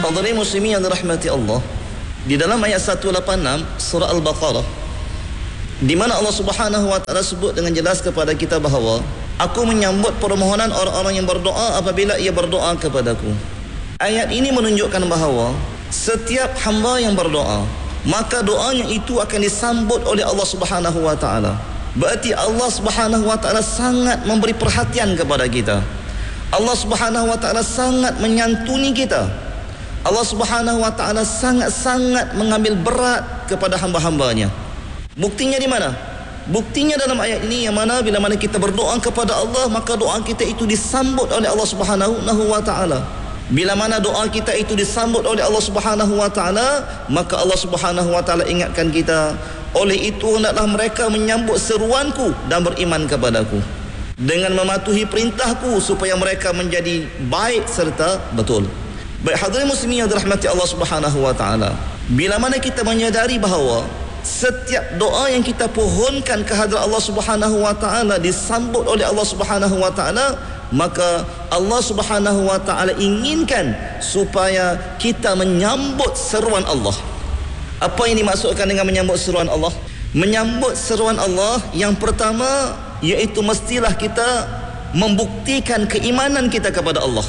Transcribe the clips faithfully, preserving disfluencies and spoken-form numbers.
Hadirin muslimin yang dirahmati Allah, di dalam ayat seratus lapan puluh enam surah Al-Baqarah, di mana Allah Subhanahu wa taala sebut dengan jelas kepada kita bahawa aku menyambut permohonan orang-orang yang berdoa apabila ia berdoa kepadaku. Ayat ini menunjukkan bahawa setiap hamba yang berdoa, maka doanya itu akan disambut oleh Allah Subhanahu wa taala. Berarti Allah Subhanahu wa taala sangat memberi perhatian kepada kita. Allah Subhanahu wa taala sangat menyantuni kita. Allah Subhanahu wa taala sangat-sangat mengambil berat kepada hamba-hambanya. Buktinya di mana? Buktinya dalam ayat ini, yang mana bila mana kita berdoa kepada Allah, maka doa kita itu disambut oleh Allah Subhanahu wa taala. Bila mana doa kita itu disambut oleh Allah Subhanahu wa taala, maka Allah Subhanahu wa taala ingatkan kita, oleh itu hendaklah mereka menyambut seruanku dan beriman kepadaku dengan mematuhi perintahku supaya mereka menjadi baik serta betul. Baik hadirin muslimin yang dirahmati Allah Subhanahu wa taala, bila mana kita menyadari bahawa setiap doa yang kita pohonkan ke hadirat Allah Subhanahu wa taala disambut oleh Allah Subhanahu wa taala, maka Allah Subhanahu wa taala inginkan supaya kita menyambut seruan Allah. Apa yang dimaksudkan dengan menyambut seruan Allah? Menyambut seruan Allah yang pertama iaitu mestilah kita membuktikan keimanan kita kepada Allah.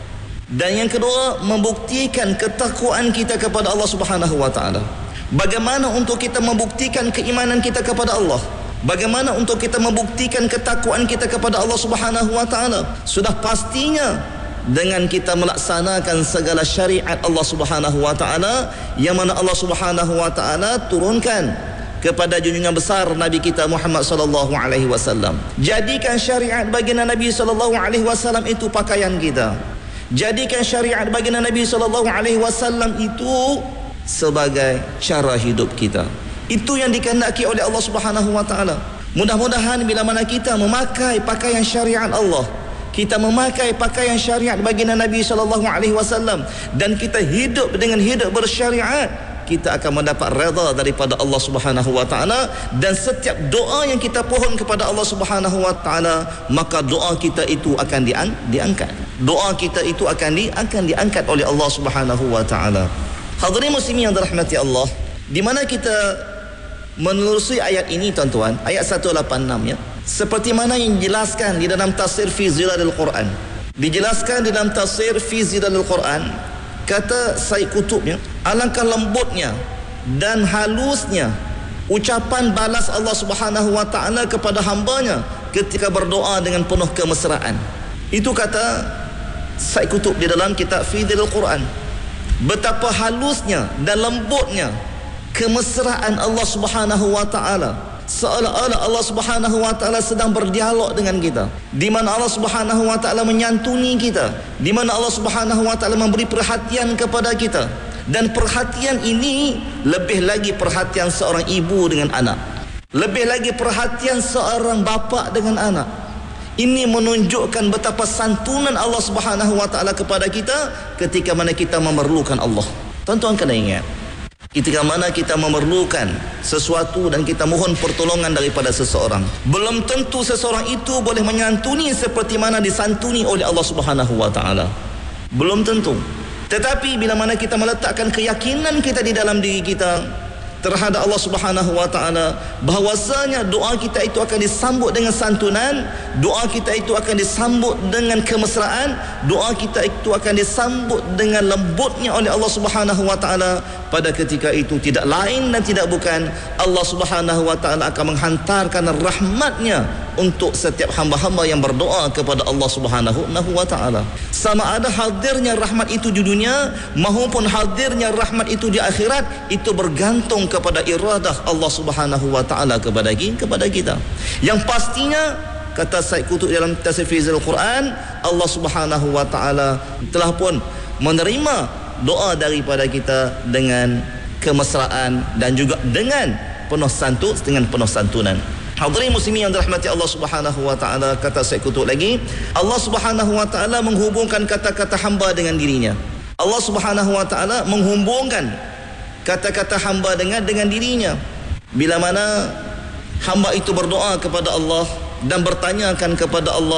Dan yang kedua, membuktikan ketakwaan kita kepada Allah Subhanahu wa taala. Bagaimana untuk kita membuktikan keimanan kita kepada Allah? Bagaimana untuk kita membuktikan ketakwaan kita kepada Allah Subhanahu wa taala? Sudah pastinya dengan kita melaksanakan segala syariat Allah Subhanahu wa taala yang mana Allah Subhanahu wa taala turunkan kepada junjungan besar Nabi kita Muhammad sallallahu alaihi wasallam. Jadikan syariat baginda Nabi sallallahu alaihi wasallam itu pakaian kita. Jadikan syariat baginda Nabi sallallahu alaihi wasallam itu sebagai cara hidup kita. Itu yang dikehendaki oleh Allah Subhanahu wa taala. Mudah-mudahan bila mana kita memakai pakaian syariat Allah, kita memakai pakaian syariat baginda Nabi sallallahu alaihi wasallam, dan kita hidup dengan hidup bersyariat, kita akan mendapat redha daripada Allah Subhanahu wa taala. Dan setiap doa yang kita pohon kepada Allah Subhanahu wa taala, maka doa kita itu akan diang- diangkat. Doa kita itu akan di akan diangkat oleh Allah Subhanahu wa taala. Hadirin muslimin yang dirahmati Allah, di mana kita menelusuri ayat ini tuan-tuan, ayat seratus lapan puluh enam ya, seperti mana yang dijelaskan di dalam tafsir fi zilalil Quran. Dijelaskan di dalam tafsir fi zilalil Quran, kata Said Qutb ya, alangkah lembutnya dan halusnya ucapan balas Allah Subhanahu wa taala kepada hambanya ketika berdoa dengan penuh kemesraan. Itu kata Said Qutb di dalam kitab fi zilalil Quran. Betapa halusnya dan lembutnya kemesraan Allah Subhanahu wa taala, seolah-olah Allah Subhanahu wa taala sedang berdialog dengan kita, di mana Allah Subhanahu wa taala menyantuni kita, di mana Allah Subhanahu wa taala memberi perhatian kepada kita. Dan perhatian ini lebih lagi perhatian seorang ibu dengan anak, lebih lagi perhatian seorang bapa dengan anak. Ini menunjukkan betapa santunan Allah Subhanahu wa taala kepada kita ketika mana kita memerlukan Allah. Tuan-tuan kena ingat, ketika mana kita memerlukan sesuatu dan kita mohon pertolongan daripada seseorang, belum tentu seseorang itu boleh menyantuni seperti mana disantuni oleh Allah Subhanahu wa taala. Belum tentu. Tetapi bila mana kita meletakkan keyakinan kita di dalam diri kita terhadap Allah Subhanahu wa taala, bahwasanya doa kita itu akan disambut dengan santunan, doa kita itu akan disambut dengan kemesraan, doa kita itu akan disambut dengan lembutnya oleh Allah Subhanahu wa taala, pada ketika itu tidak lain dan tidak bukan Allah Subhanahu wa taala akan menghantarkan rahmatnya untuk setiap hamba-hamba yang berdoa kepada Allah Subhanahu wa taala. Sama ada hadirnya rahmat itu di dunia maupun hadirnya rahmat itu di akhirat, itu bergantung kepada iradah Allah Subhanahu wa taala kepada kepada kita. Yang pastinya, kata Said Qutb dalam tafsir fi zilalil Quran, Allah Subhanahu wa taala telah pun menerima doa daripada kita dengan kemesraan dan juga dengan penuh santun, dengan penuh santunan. Hadirin muslimin yang dirahmati Allah Subhanahu wa taala, kata Said Qutb lagi, Allah Subhanahu wa taala menghubungkan kata-kata hamba dengan dirinya. Allah Subhanahu wa taala menghubungkan kata-kata hamba dengan dengan dirinya. Bila mana hamba itu berdoa kepada Allah dan bertanyakan kepada Allah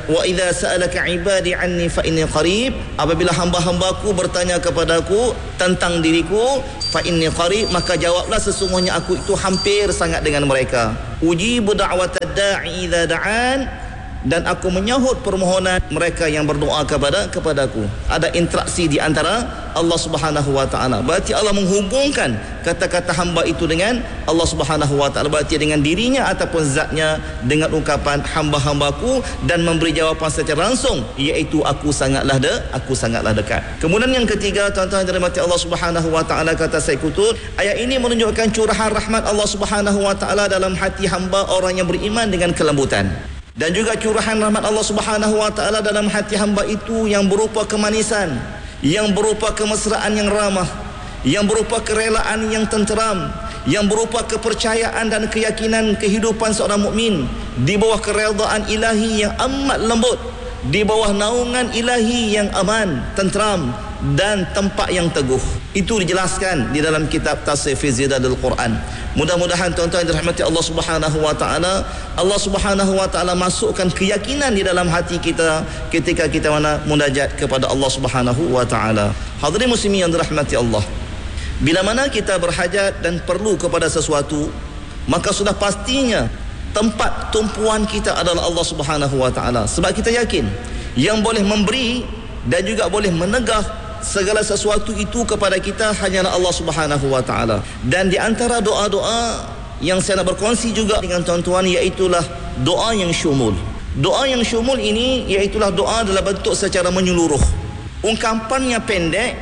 wa idza sa'alaka ibadi anni fa inni qarib, apabila hamba-hambaku bertanya kepadaku tentang diriku, fa inni qarib, maka jawablah sesungguhnya aku itu hampir sangat dengan mereka. Ujibu da'watad da'i idza da'an, dan aku menyahut permohonan mereka yang berdoa kepada kepadaku. Ada interaksi di antara Allah Subhanahu wa taala. Berarti Allah menghubungkan kata-kata hamba itu dengan Allah Subhanahu wa taala, berarti dengan dirinya ataupun zatnya, dengan ungkapan hamba-hambaku, dan memberi jawapan secara langsung, iaitu aku sangatlah de, aku sangatlah dekat. Kemudian yang ketiga, tuan-tuan dan dirahmati Allah Subhanahu wa taala, kata Sayyid Qutb, ayat ini menunjukkan curahan rahmat Allah Subhanahu wa taala dalam hati hamba orang yang beriman dengan kelembutan. Dan juga curahan rahmat Allah Subhanahu wa taala dalam hati hamba itu yang berupa kemanisan, yang berupa kemesraan yang ramah, yang berupa kerelaan yang tenteram, yang berupa kepercayaan dan keyakinan kehidupan seorang mukmin di bawah keredaan ilahi yang amat lembut, di bawah naungan ilahi yang aman, tenteram dan tempat yang teguh. Itu dijelaskan di dalam kitab Tafsir fi Zidadul Quran. Mudah-mudahan tuan-tuan dirahmati Allah Subhanahu wa taala, Allah Subhanahu wa taala masukkan keyakinan di dalam hati kita ketika kita mana munajat kepada Allah Subhanahu wa taala. Hadirin muslimin yang dirahmati Allah, bila mana kita berhajat dan perlu kepada sesuatu, maka sudah pastinya tempat tumpuan kita adalah Allah Subhanahu wa taala. Sebab kita yakin yang boleh memberi dan juga boleh menegah segala sesuatu itu kepada kita hanyalah Allah Subhanahu wa taala. Dan di antara doa-doa yang saya nak berkongsi juga dengan tuan-tuan, iaitulah doa yang syumul. Doa yang syumul ini iaitulah doa dalam bentuk secara menyeluruh. Ungkapannya pendek,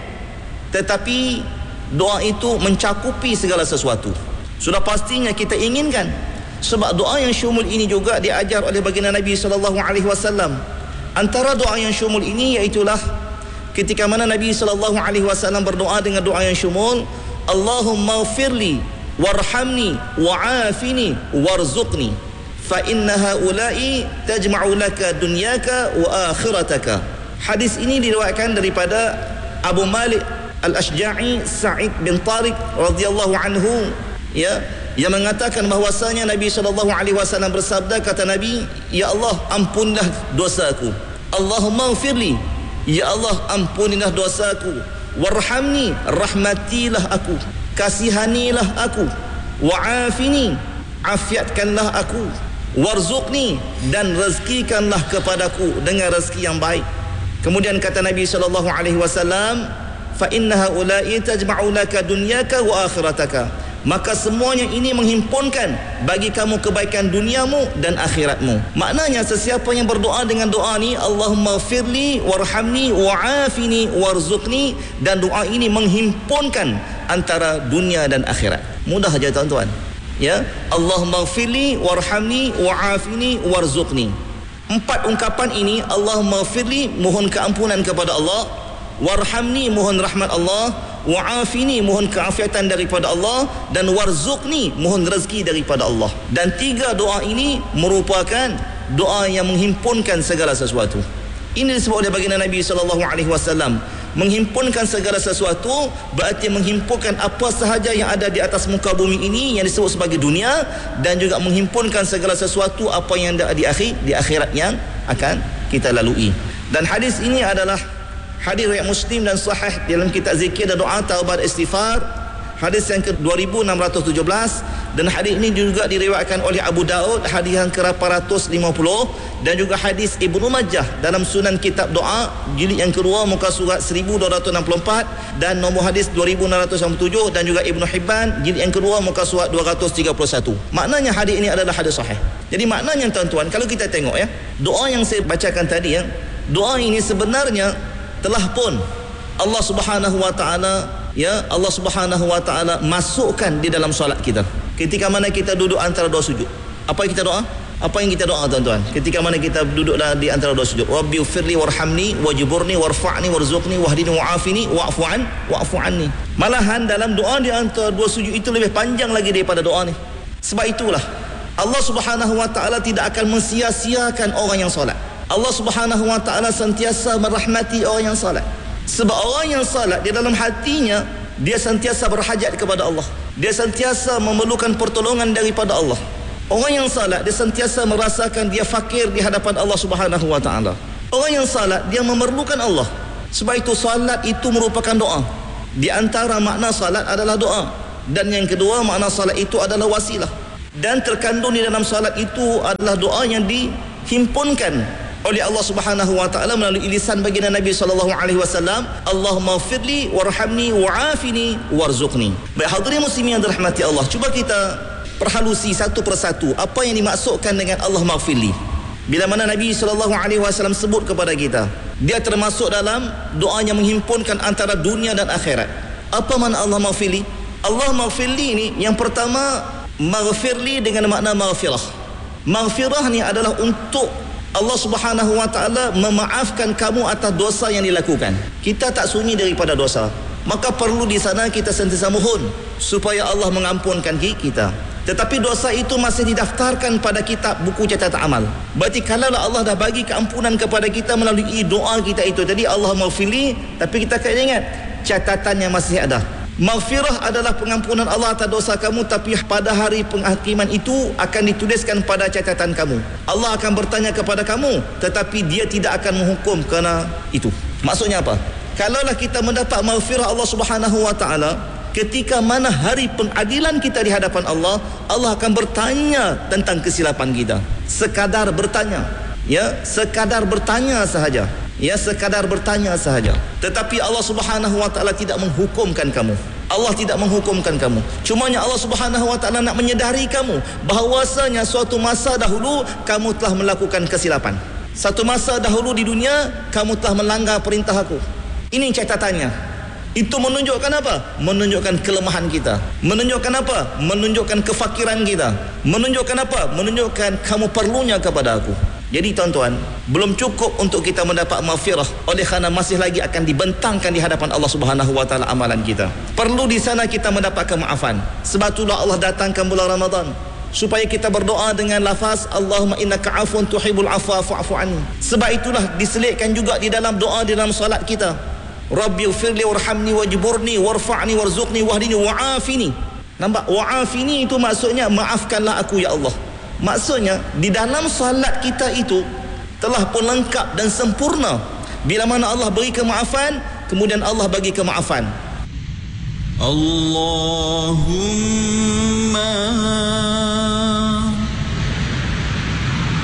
tetapi doa itu mencakupi segala sesuatu. Sudah pastinya kita inginkan, sebab doa yang syumul ini juga diajar oleh baginda Nabi sallallahu alaihi wasallam. Antara doa yang syumul ini iaitulah ketika mana Nabi sallallahu alaihi wasallam berdoa dengan doa yang syumul, Allahumma ighfirli warhamni wa'afini warzuqni fa inna haula'i tajma'u laka dunyaka wa akhirataka. Hadis ini diriwayatkan daripada Abu Malik Al-Ashja'i Sa'id bin Tariq radhiyallahu anhu, ya, yang mengatakan bahwasanya Nabi sallallahu alaihi wasallam bersabda, kata Nabi, ya Allah ampunlah dosaku. Allahumma ighfirli, ya Allah ampunilah dosaku. Warhamni, rahmatilah aku, kasihanilah aku. Wa'afini, afiatkanlah aku. Warzuqni, dan rezekikanlah kepadaku dengan rezeki yang baik. Kemudian kata Nabi sallallahu alaihi wasallam, fa inna haula'i tajma'u laka dunyaka wa akhirataka, maka semuanya ini menghimpunkan bagi kamu kebaikan duniamu dan akhiratmu. Maknanya sesiapa yang berdoa dengan doa ni, Allahumma firli warhamni wa'afini warzuqni, dan doa ini menghimpunkan antara dunia dan akhirat. Mudah saja tuan-tuan, ya. Allahumma firli warhamni wa'afini warzuqni. Empat ungkapan ini, Allahumma firli, mohon keampunan kepada Allah, warhamni, mohon rahmat Allah, wa'afini, mohon keafiatan daripada Allah, dan warzuqni, mohon rezeki daripada Allah. Dan tiga doa ini merupakan doa yang menghimpunkan segala sesuatu. Ini disebut oleh baginda Nabi sallallahu alaihi wasallam, menghimpunkan segala sesuatu berarti menghimpunkan apa sahaja yang ada di atas muka bumi ini yang disebut sebagai dunia, dan juga menghimpunkan segala sesuatu apa yang ada di akhir di akhirat yang akan kita lalui. Dan hadis ini adalah hadis riwayat Muslim dan sahih dalam kitab zikir dan doa taubat istighfar, hadis yang ke dua ribu enam ratus tujuh belas, dan hadis ini juga diriwayatkan oleh Abu Daud hadis yang ke lapan ratus lima puluh, dan juga hadis Ibnu Majah dalam Sunan Kitab Doa jilid yang kedua muka surat seribu dua ratus enam puluh empat dan nombor hadis dua ribu enam ratus sembilan puluh tujuh, dan juga Ibnu Hibban jilid yang kedua muka surat dua ratus tiga puluh satu. Maknanya hadis ini adalah hadis sahih. Jadi maknanya tuan-tuan, kalau kita tengok ya, doa yang saya bacakan tadi ya, doa ini sebenarnya telah pun Allah Subhanahu wa taala, ya, Allah Subhanahu wa taala masukkan di dalam solat kita. Ketika mana kita duduk antara dua sujud, apa yang kita doa? Apa yang kita doa tuan-tuan? Ketika mana kita duduk di antara dua sujud, Rabbi firli warhamni wajburni warfa'ni warzuqni wahdini wa'afini wa'fu an wa'fu anni. Malahan dalam doa di antara dua sujud itu lebih panjang lagi daripada doa ni. Sebab itulah Allah Subhanahu wa taala tidak akan mensia-siakan orang yang solat. Allah Subhanahu wa taala sentiasa merahmati orang yang salat. Sebab orang yang salat di dalam hatinya, dia sentiasa berhajat kepada Allah. Dia sentiasa memerlukan pertolongan daripada Allah. Orang yang salat dia sentiasa merasakan dia fakir di hadapan Allah Subhanahu wa taala. Orang yang salat dia memerlukan Allah. Sebab itu salat itu merupakan doa. Di antara makna salat adalah doa. Dan yang kedua, makna salat itu adalah wasilah. Dan terkandung di dalam salat itu adalah doa yang dihimpunkan oleh Allah Subhanahu wa taala melalui lisan baginda Nabi sallallahu alaihi wasallam, Allahumma firli warhamni wa'afini warzuqni. Baik hadirin muslimin yang dirahmati Allah, cuba kita perhalusi satu persatu apa yang dimaksudkan dengan Allah maghfirli. Bila mana Nabi sallallahu alaihi wasallam sebut kepada kita, dia termasuk dalam doa yang menghimpunkan antara dunia dan akhirat. Apa makna Allah maghfirli? Allah maghfirli ini yang pertama, maghfirli dengan makna maghfirah. Maghfirah ni adalah untuk Allah Subhanahu wa taala memaafkan kamu atas dosa yang dilakukan. Kita tak sunyi daripada dosa, maka perlu di sana kita sentiasa mohon supaya Allah mengampunkan kita. Tetapi dosa itu masih didaftarkan pada kitab buku catatan amal. Berarti kalau Allah dah bagi keampunan kepada kita melalui doa kita itu, jadi Allah maghfirli, tapi kita kena ingat catatannya masih ada. Maghfirah adalah pengampunan Allah atas dosa kamu, tapi pada hari penghakiman itu akan dituliskan pada catatan kamu. Allah akan bertanya kepada kamu, tetapi dia tidak akan menghukum kerana itu. Maksudnya apa? Kalaulah kita mendapat maghfirah Allah Subhanahu wa taala, ketika mana hari pengadilan kita di hadapan Allah, Allah akan bertanya tentang kesilapan kita. Sekadar bertanya, ya, sekadar bertanya sahaja. Ya, sekadar bertanya sahaja. Tetapi Allah Subhanahu wa taala tidak menghukumkan kamu. Allah tidak menghukumkan kamu. Cumanya Allah Subhanahu wa taala nak menyedari kamu bahawasanya suatu masa dahulu kamu telah melakukan kesilapan. Satu masa dahulu di dunia kamu telah melanggar perintah aku. Ini catatannya. Itu menunjukkan apa? Menunjukkan kelemahan kita. Menunjukkan apa? Menunjukkan kefakiran kita. Menunjukkan apa? Menunjukkan kamu perlunya kepada aku. Jadi tuan-tuan, belum cukup untuk kita mendapat maghfirah, oleh kerana masih lagi akan dibentangkan di hadapan Allah Subhanahu wa taala amalan kita. Perlu di sana kita mendapat kemaafan. Sebab itulah Allah datangkan bulan Ramadan supaya kita berdoa dengan lafaz Allahumma innaka afun tuhibbul afwa fa'fu anni. Sebab itulah diselitkan juga di dalam doa di dalam solat kita, Rabbi ighfirli warhamni wajburni warfa'ni warzuqni wahdini wa'afini. Nampak? Wa'afini itu maksudnya maafkanlah aku ya Allah. Maksudnya di dalam salat kita itu telah pun lengkap dan sempurna bila mana Allah beri kemaafan, kemudian Allah bagi kemaafan. Allahumma